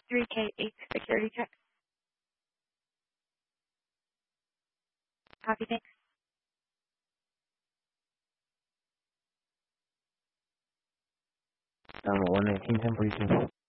3K8 security check. Copy, thanks. 118, 10 briefing.